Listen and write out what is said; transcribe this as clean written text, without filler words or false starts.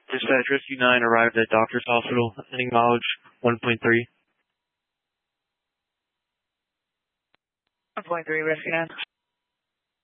Dispatch Rescue 9 arrived at Doctor's Hospital, ending mileage 1.3. 1.3, Rescue 9.